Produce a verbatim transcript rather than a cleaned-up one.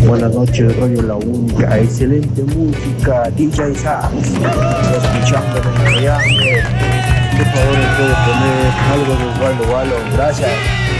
Buenas noches, Radio La Única, excelente música, D J Sax, escuchando en Miami. Por favor, me puede poner algo de Waldo Wallo, gracias.